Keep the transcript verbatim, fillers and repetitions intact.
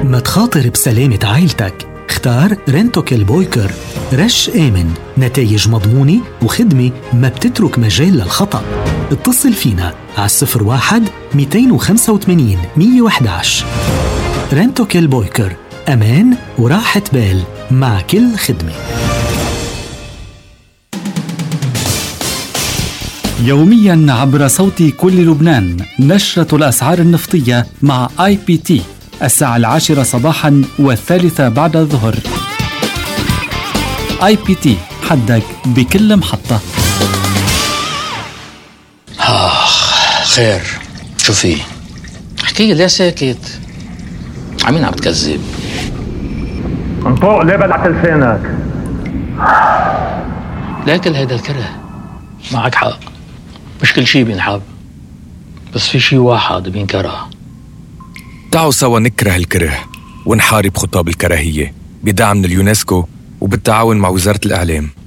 ما تخاطر بسلامة عائلتك، اختار رنتوكيل بويكر. رش آمن، نتائج مضمونة وخدمة ما بتترك مجال للخطأ. اتصل فينا على صفر واحد مئتين وخمسة وثمانين مئة وإحدى عشر. رنتوكيل بويكر، أمان وراحة بال مع كل خدمة. يومياً عبر صوت كل لبنان نشرة الأسعار النفطية مع آي بي تي الساعة العاشرة صباحاً والثالثة بعد الظهر. آي بي تي، حدك بكل محطة. آخ خير، شو في؟ احكي لي ساكت، عمين عم تكذب؟ انطق ليه بلعت لسانك؟ لاكل هيدا الكره، معك حق، مش كل شي بينحب، بس في شي واحد بينكره. تعالوا سوا نكره الكره ونحارب خطاب الكراهية بدعم من اليونسكو وبالتعاون مع وزارة الإعلام.